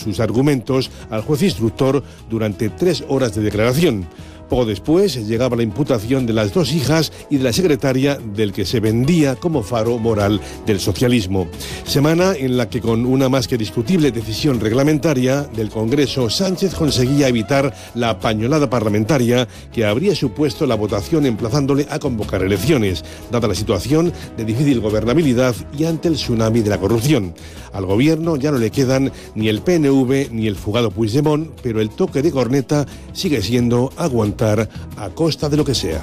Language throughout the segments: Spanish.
sus argumentos al juez instructor durante 3 horas de declaración. Poco después llegaba la imputación de las 2 hijas y de la secretaria del que se vendía como faro moral del socialismo. Semana en la que, con una más que discutible decisión reglamentaria del Congreso, Sánchez conseguía evitar la pañolada parlamentaria que habría supuesto la votación emplazándole a convocar elecciones, dada la situación de difícil gobernabilidad y ante el tsunami de la corrupción. Al gobierno ya no le quedan ni el PNV ni el fugado Puigdemont, pero el toque de corneta sigue siendo aguantar a costa de lo que sea.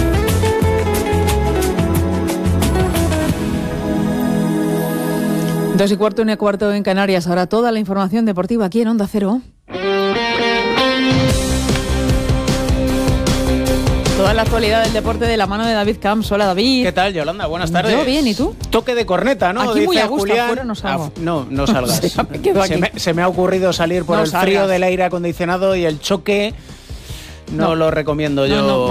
Dos y cuarto, 1:15 en Canarias. Ahora toda la información deportiva aquí en Onda Cero. Toda la actualidad del deporte de la mano de David Camps. Hola, David. ¿Qué tal, Yolanda? Buenas tardes. Yo bien, ¿y tú? Toque de corneta, ¿no? Aquí dice muy a gusto, Julián. afuera no salgo. No salgas. Sí, me quedo aquí. Se me ha ocurrido salir por el frío del aire acondicionado y el choque. No lo recomiendo yo.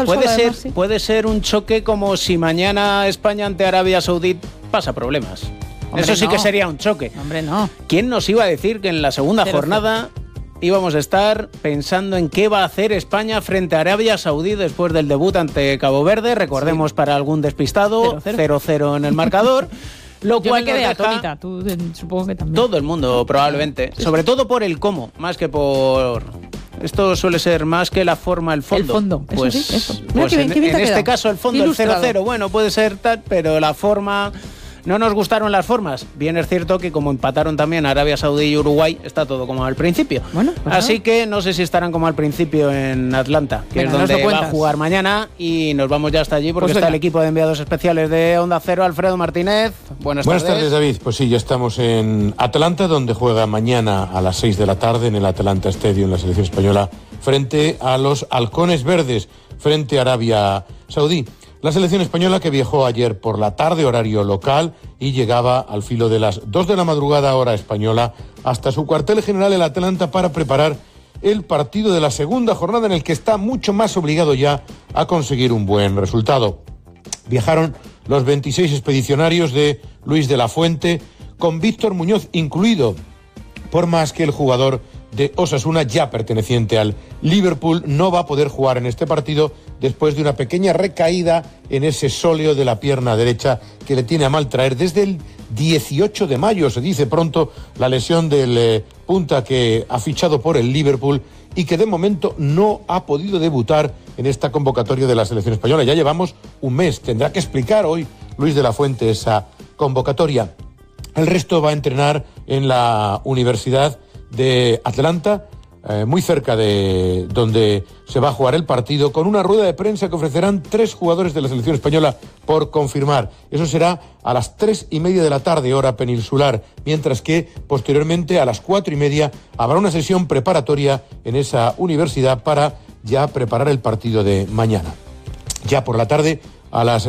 Puede ser un choque como si mañana España ante Arabia Saudí pasa problemas. Hombre, eso sí que sería un choque. Hombre, no. ¿Quién nos iba a decir que en la segunda jornada íbamos a estar pensando en qué va a hacer España frente a Arabia Saudí después del debut ante Cabo Verde? Recordemos, para algún despistado, 0-0 en el marcador. Lo Yo cual me quedé nos deja atónita, tú supongo que también. todo el mundo, probablemente. Sobre todo por el cómo, más que por... Esto suele ser más que la forma, el fondo. El fondo, pues, eso sí, eso. Mira Pues qué bien, en este caso el fondo, el 0-0, bueno, puede ser tal, pero la forma... No nos gustaron las formas. Bien es cierto que como empataron también Arabia Saudí y Uruguay, está todo como al principio. Bueno, pues así que no sé si estarán como al principio en Atlanta, que es donde va a jugar mañana, y nos vamos ya hasta allí porque está el equipo de enviados especiales de Onda Cero. Alfredo Martínez, buenas tardes. Buenas tardes, David. Pues sí, ya estamos en Atlanta, donde juega mañana a las 6 de la tarde en el Atlanta Stadium la selección española frente a los Halcones Verdes, frente a Arabia Saudí. La selección española que viajó ayer por la tarde, horario local, y llegaba al filo de las 2 de la madrugada, hora española, hasta su cuartel general en Atlanta para preparar el partido de la segunda jornada, en el que está mucho más obligado ya a conseguir un buen resultado. Viajaron los 26 expedicionarios de Luis de la Fuente, con Víctor Muñoz incluido, por más que el jugador de Osasuna, ya perteneciente al Liverpool, no va a poder jugar en este partido después de una pequeña recaída en ese sóleo de la pierna derecha que le tiene a mal traer desde el 18 de mayo, se dice pronto, la lesión del punta que ha fichado por el Liverpool y que de momento no ha podido debutar en esta convocatoria de la selección española. Ya llevamos un mes, tendrá que explicar hoy Luis de la Fuente esa convocatoria. El resto va a entrenar en la Universidad de Atlanta, muy cerca de donde se va a jugar el partido, con una rueda de prensa que ofrecerán 3 jugadores de la selección española por confirmar. Eso será a las 3:30 de la tarde, hora peninsular, mientras que posteriormente a las 4:30 habrá una sesión preparatoria en esa universidad para ya preparar el partido de mañana. Ya por la tarde, a las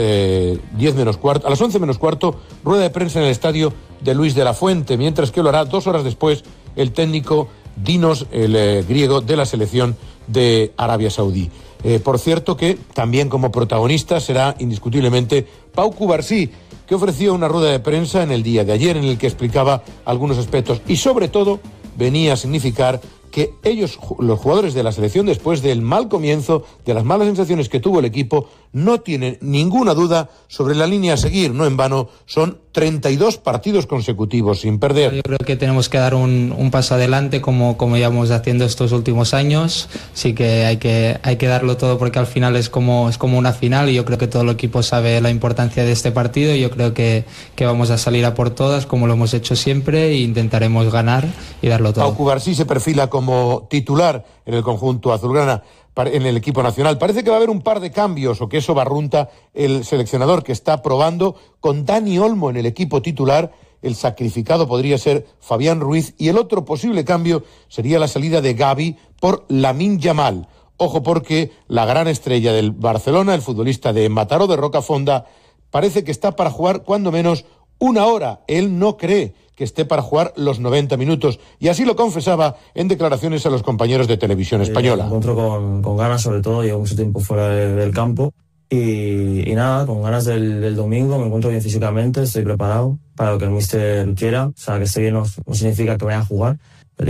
10 menos cuarto, a las 11 menos cuarto, rueda de prensa en el estadio de Luis de la Fuente, mientras que lo hará 2 horas después el técnico Dinos, el griego de la selección de Arabia Saudí. Por cierto que también como protagonista será indiscutiblemente Pau Cubarsí, que ofreció una rueda de prensa en el día de ayer en el que explicaba algunos aspectos y sobre todo venía a significar que ellos, los jugadores de la selección, después del mal comienzo, de las malas sensaciones que tuvo el equipo, no tienen ninguna duda sobre la línea a seguir. No en vano, son 32 partidos consecutivos sin perder. Yo creo que tenemos que dar un paso adelante como llevamos haciendo estos últimos años. Sí que hay que darlo todo, porque al final es como una final, y yo creo que todo el equipo sabe la importancia de este partido. Yo creo que vamos a salir a por todas como lo hemos hecho siempre, e intentaremos ganar y darlo todo. Pau Cubarsí se perfila como titular en el conjunto azulgrana, en el equipo nacional. Parece que va a haber un par de cambios, o que eso barrunta el seleccionador, que está probando con Dani Olmo en el equipo titular. El sacrificado podría ser Fabián Ruiz, y el otro posible cambio sería la salida de Gavi por Lamine Yamal. Ojo, porque la gran estrella del Barcelona, el futbolista de Mataró de Rocafonda, parece que está para jugar cuando menos 1 hora. Él no cree que esté para jugar los 90 minutos, y así lo confesaba en declaraciones a los compañeros de Televisión Española. Me encuentro con ganas, sobre todo, llevo mucho tiempo fuera del campo, y nada, con ganas del domingo. Me encuentro bien físicamente, estoy preparado para lo que el míster quiera. O sea, que esté bien no significa que vaya a jugar,